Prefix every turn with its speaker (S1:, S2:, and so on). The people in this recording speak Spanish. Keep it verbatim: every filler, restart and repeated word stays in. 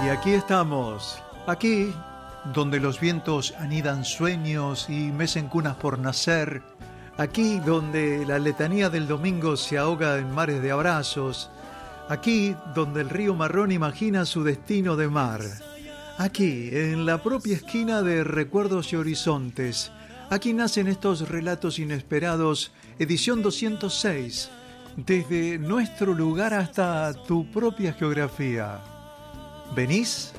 S1: Aquí estamos, aquí donde los vientos anidan sueños y mecen cunas por nacer, aquí donde la letanía del domingo se ahoga en mares de abrazos, aquí donde el río marrón imagina su destino de mar, aquí en la propia esquina de Recuerdos y Horizontes, aquí nacen estos relatos inesperados, edición doscientos seis, desde nuestro lugar hasta tu propia geografía. ¿Venís?